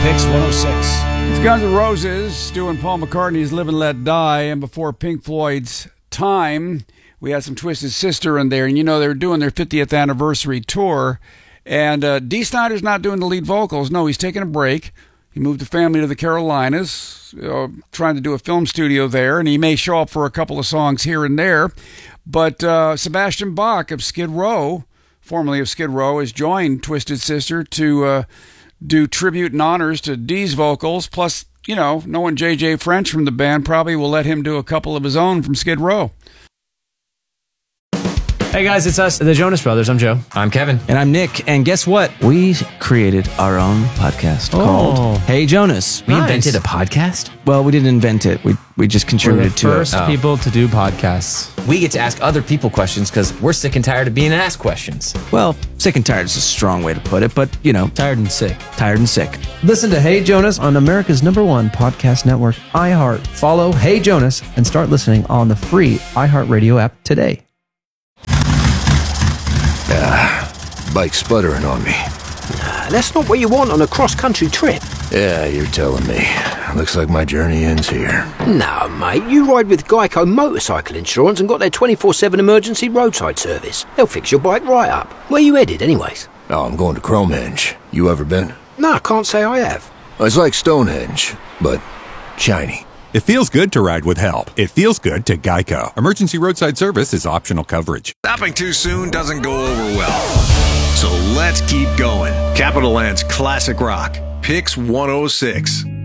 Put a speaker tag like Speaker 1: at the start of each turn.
Speaker 1: Picks 106.
Speaker 2: It's Guns N' Roses doing Paul McCartney's Live and Let Die, and before Pink Floyd's Time, we had some Twisted Sister in there, and you know they were doing their 50th anniversary tour, and Dee Snider's not doing the lead vocals. No, he's taking a break. He moved the family to the Carolinas, trying to do a film studio there, and he may show up for a couple of songs here and there, but Sebastian Bach of Skid Row, formerly of Skid Row, has joined Twisted Sister to do tribute and honors to Dee's vocals. Plus, you know, knowing J.J. French from the band probably will let him do a couple of his own from Skid Row.
Speaker 3: Hey guys, it's us, the Jonas Brothers. I'm Joe.
Speaker 4: I'm Kevin.
Speaker 5: And I'm Nick. And guess what? We created our own podcast called Hey Jonas.
Speaker 4: We invented a podcast?
Speaker 5: Well, we didn't invent it. We just contributed to it.
Speaker 3: We're the first people to do podcasts.
Speaker 4: We get to ask other people questions because we're sick and tired of being asked questions.
Speaker 5: Well, sick and tired is a strong way to put it, but, you know.
Speaker 3: Tired and sick.
Speaker 5: Tired and sick.
Speaker 6: Listen to Hey Jonas on America's #1 podcast network, iHeart. Follow Hey Jonas and start listening on the free iHeartRadio app today.
Speaker 7: Bike's sputtering on me.
Speaker 8: That's not what you want on a cross-country trip.
Speaker 7: Yeah, you're telling me. Looks like my journey ends here.
Speaker 8: No, mate, you ride with Geico Motorcycle Insurance and got their 24/7 emergency roadside service. They'll fix your bike right up. Where you headed, anyways?
Speaker 7: Oh, I'm going to Cromehenge. You ever been?
Speaker 8: No, I can't say I have.
Speaker 7: It's like Stonehenge, but shiny.
Speaker 9: It feels good to ride with help. It feels good to Geico. Emergency roadside service is optional coverage.
Speaker 10: Stopping too soon doesn't go over well. So let's keep going. Capital Land's Classic Rock. Picks 106.